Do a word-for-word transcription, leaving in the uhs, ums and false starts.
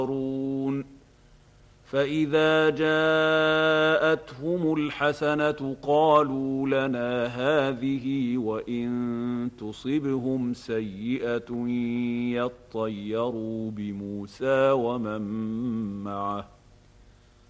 فإذا جاءتهم الحسنة قالوا لنا هذه وإن تصبهم سيئة يطيروا بموسى ومن معه